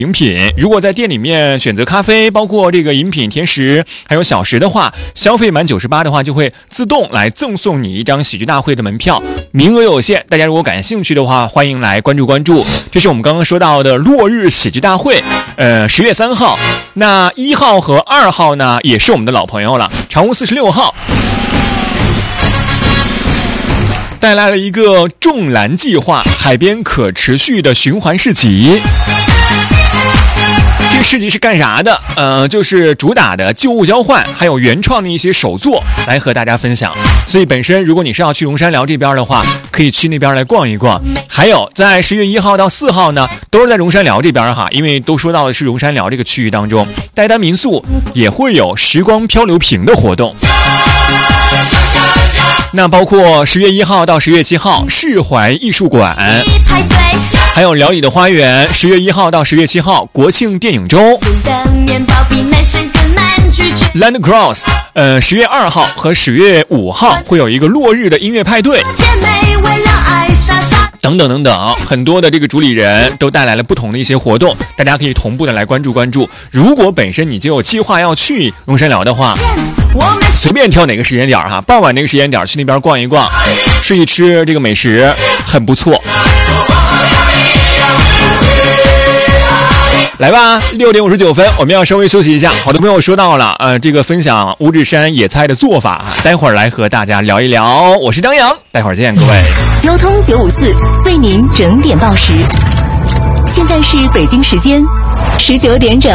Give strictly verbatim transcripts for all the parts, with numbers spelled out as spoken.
饮品。如果在店里面选择咖啡，包括这个饮品、甜食还有小食的话，消费满九十八的话就会自动来赠送你一张喜剧大会的门票，名额有限，大家如果感兴趣的话，欢迎来关注关注。这是我们刚刚说到的落日喜剧大会，呃，十月三号。那一号和二号呢，也是我们的老朋友了，长屋四十六号带来了一个种兰计划海边可持续的循环市集。这个市集是干啥的？呃，就是主打的旧物交换，还有原创的一些手作来和大家分享。所以本身如果你是要去龙山寮这边的话，可以去那边来逛一逛。还有在十月一号到四号呢，都是在龙山寮这边哈，因为都说到的是龙山寮这个区域当中，代丹民宿也会有时光漂流瓶的活动。那包括十月一号到十月七号释怀艺术馆，还有辽里的花园，十月一号到十月七号国庆电影周 Land Cross， 呃，十月二号和十月五号会有一个落日的音乐派对，等等等等，很多的这个主理人都带来了不同的一些活动，大家可以同步的来关注关注。如果本身你就有计划要去龙山寮的话，随便挑哪个时间点哈，傍晚那个时间点去那边逛一逛，吃一吃这个美食，很不错。来吧，六点五十九分，我们要稍微休息一下。好多朋友说到了，呃，这个分享乌质山野菜的做法，待会儿来和大家聊一聊。我是张扬，待会儿见，各位。 交通九五四为您整点报时，现在是北京时间十九点整。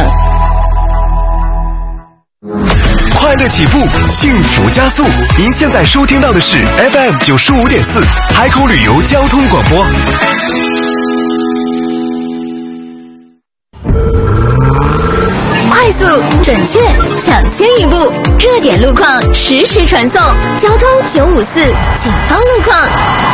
快乐起步，幸福加速。您现在收听到的是 F M 九十五点四海口旅游交通广播。 快速、准确、抢先一步，热点路况实时传送。交通九五四警方路况。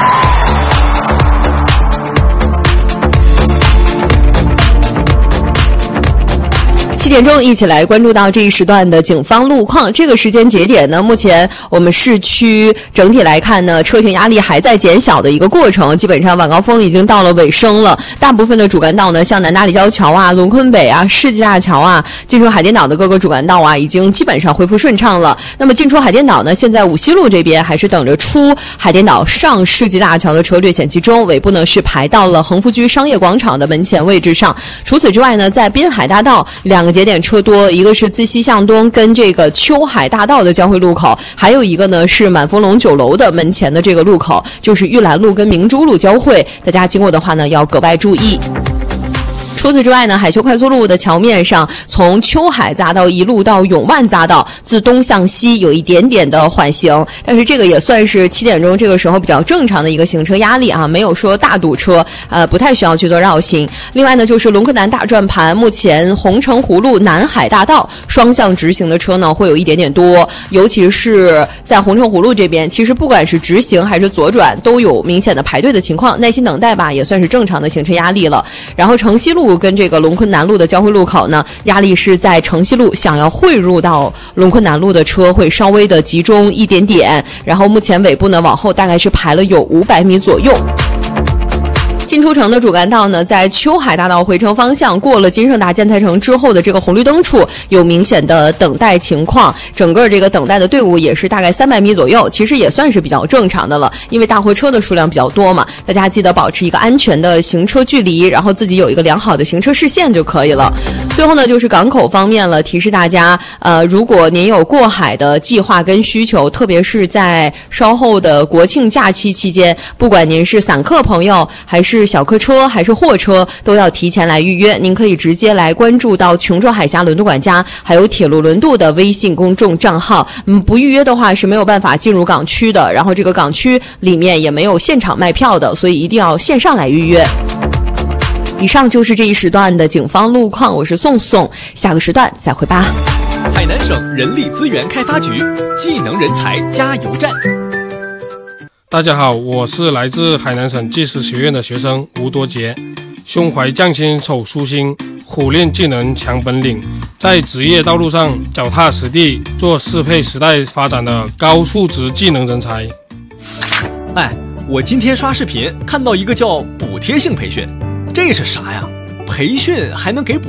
七点钟，一起来关注到这一时段的警方路况。这个时间节点呢，目前我们市区整体来看呢，车行压力还在减小的一个过程，基本上晚高峰已经到了尾声了。大部分的主干道呢，像南大立交桥啊、龙昆北啊、世纪大桥啊、进出海淀岛的各个主干道啊，已经基本上恢复顺畅了。那么进出海淀岛呢，现在五西路这边还是等着出海淀岛上世纪大桥的车略显集中，尾部呢是排到了恒福居商业广场的门前位置上。除此之外呢，在滨海大道两个节点车多，一个是自西向东跟这个秋海大道的交汇路口，还有一个呢是满丰隆酒楼的门前的这个路口，就是玉兰路跟明珠路交汇，大家经过的话呢要格外注意。除此之外呢，海丘快速路的桥面上，从秋海匝道一路到永万匝道，自东向西有一点点的缓行，但是这个也算是七点钟这个时候比较正常的一个行车压力啊，没有说大堵车，呃，不太需要去做绕行。另外呢，就是龙昆南大转盘，目前红城湖路南海大道双向直行的车呢会有一点点多，尤其是在红城湖路这边，其实不管是直行还是左转都有明显的排队的情况，耐心等待吧，也算是正常的行车压力了。然后城西路跟这个龙昆南路的交汇路口呢，压力是在城西路想要汇入到龙昆南路的车会稍微的集中一点点，然后目前尾部呢往后大概是排了有五百米左右。进出城的主干道呢，在秋海大道回程方向过了金盛达建材城之后的这个红绿灯处有明显的等待情况，整个这个等待的队伍也是大概三百米左右，其实也算是比较正常的了，因为大货车的数量比较多嘛，大家记得保持一个安全的行车距离，然后自己有一个良好的行车视线就可以了。最后呢，就是港口方面了，提示大家，呃，如果您有过海的计划跟需求，特别是在稍后的国庆假期期间，不管您是散客朋友还是小客车还是货车，都要提前来预约。您可以直接来关注到琼州海峡轮渡管家还有铁路轮渡的微信公众账号，嗯，不预约的话是没有办法进入港区的，然后这个港区里面也没有现场卖票的，所以一定要线上来预约。以上就是这一时段的警方路况，我是宋宋，下个时段再会吧。 海南省人力资源开发局技能人才加油站。 大家好，我是来自海南省技师学院的学生吴多杰，胸怀匠心手舒心，苦练技能强本领，在职业道路上脚踏实地，做适配时代发展的高素质技能人才。 哎，我今天刷视频看到一个叫补贴性培训，这是啥呀？培训还能给补